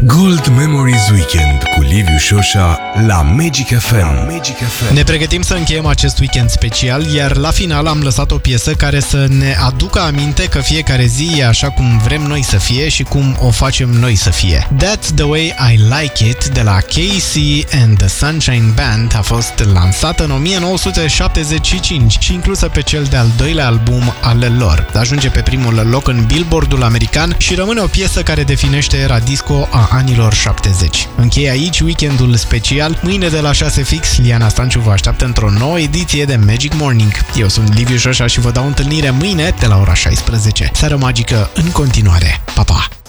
Gold Memories Weekend cu Liviu Șoșa la Magic FM. Ne pregătim să încheiem acest weekend special, iar la final am lăsat o piesă care să ne aducă aminte că fiecare zi e așa cum vrem noi să fie și cum o facem noi să fie. That's the Way I Like It de la Casey and the Sunshine Band a fost lansată în 1975 și inclusă pe cel de-al doilea album al lor. Ajunge pe primul loc în Billboard-ul american și rămâne o piesă care definește era disco a anilor 70. Încheie aici weekendul special. Mâine de la 6 fix, Liana Stanciu vă așteaptă într-o nouă ediție de Magic Morning. Eu sunt Liviu Șoșa și vă dau întâlnire mâine de la ora 16. Seară magică în continuare. Pa, pa!